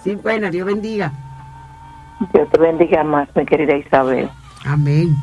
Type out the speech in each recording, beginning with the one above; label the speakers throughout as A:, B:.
A: Sí, bueno, Dios bendiga.
B: Dios te bendiga más, mi querida Isabel.
A: Amén.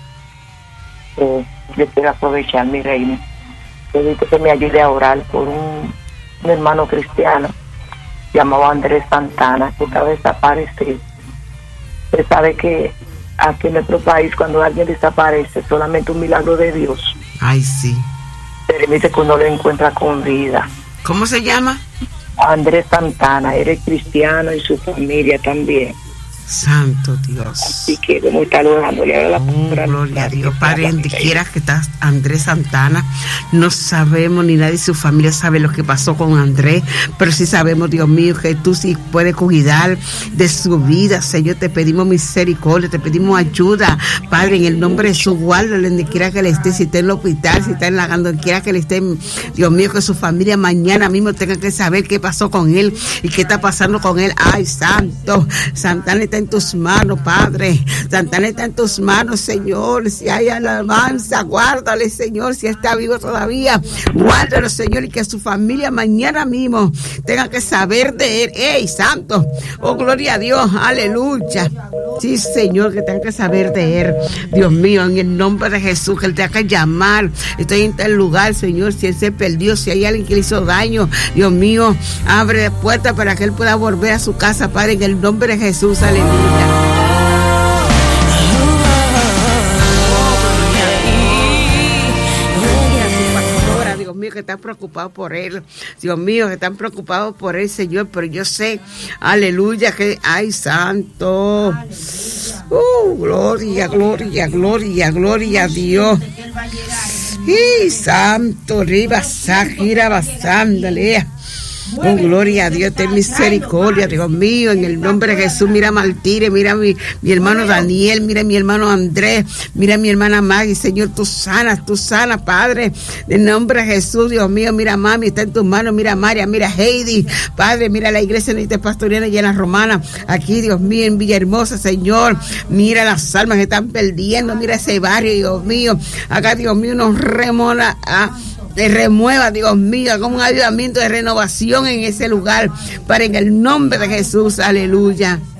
B: Yo quiero aprovechar mi reino. Pedí que me ayude a orar por un hermano cristiano llamado Andrés Santana, que estaba desaparecido. Usted sabe que aquí en nuestro país, cuando alguien desaparece, solamente un milagro de Dios
A: Ay, sí.
B: permite que uno lo encuentra con vida.
A: ¿Cómo se llama?
B: Andrés Santana, eres cristiano y su familia también.
A: Santo Dios.
B: Así que vamos a estar orando.
A: Gloria a Dios. Padre, donde quiera que estás, Andrés Santana, no sabemos, ni nadie de su familia sabe lo que pasó con Andrés, pero sí sabemos, Dios mío, que tú sí puedes cuidar de su vida, Señor. Te pedimos misericordia, te pedimos ayuda, Padre, en el nombre de Jesús. Guárdalo donde quiera que le esté, si está en el hospital, si está en la donde quiera que le esté, Dios mío, que su familia mañana mismo tenga que saber qué pasó con él y qué está pasando con él. Ay, Santo, Santana está en tus manos, Padre. Santana está en tus manos, Señor. Si hay alabanza, guárdale, Señor. Si está vivo todavía, guárdalo, Señor, y que su familia mañana mismo tenga que saber de él. ¡Ey, Santo! Oh, gloria a Dios. Aleluya. Sí, Señor, que tenga que saber de él. Dios mío, en el nombre de Jesús, que él tenga que llamar. Estoy en tal lugar, Señor. Si él se perdió, si hay alguien que le hizo daño, Dios mío, abre puertas para que él pueda volver a su casa, Padre, en el nombre de Jesús. Aleluya. Dios mío, que están preocupados por él. Dios mío, que están preocupados por él, Señor. Pero yo sé, aleluya, que ay, Santo. Gloria, gloria, gloria, gloria a Dios. Y Santo, arriba, gira basándole. Oh, gloria a Dios, ten misericordia, Dios mío, en el nombre de Jesús. Mira a Martire, mira a mi hermano Daniel, mira a mi hermano Andrés, mira a mi hermana Maggie, Señor, tú sanas, Padre, en el nombre de Jesús, Dios mío. Mira a mami, está en tus manos, mira a María, mira a Heidi, Padre, mira a la iglesia de Pastoriana y en la Romana, aquí, Dios mío, en Villahermosa, Señor, mira las almas que están perdiendo, mira ese barrio, Dios mío, acá, Dios mío, nos remona te remueva, Dios mío, como un avivamiento de renovación en ese lugar, para en el nombre de Jesús, aleluya.